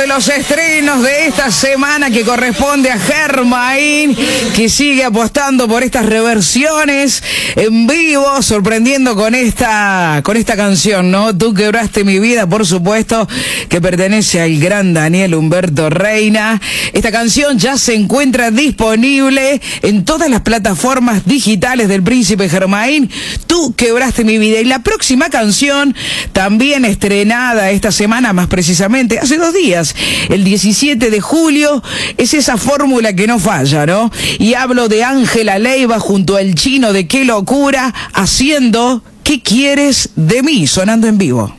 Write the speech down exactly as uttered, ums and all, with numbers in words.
los estrenos de esta semana que corresponde a Germain, que sigue apostando por estas reversiones en vivo, sorprendiendo con esta con esta canción, ¿no? Tú quebraste mi vida, por supuesto, que pertenece al gran Daniel Humberto Reina. Esta canción ya se encuentra disponible en todas las plataformas digitales del Príncipe Germain. Tú quebraste mi vida. Y la próxima canción, también estrenada esta semana, más precisamente hace dos días, el diecisiete de julio, es esa fórmula que no falla, ¿no? Y hablo de Ángela Leiva junto al Chino de Qué Locura, haciendo ¿Qué quieres de mí? Sonando en vivo.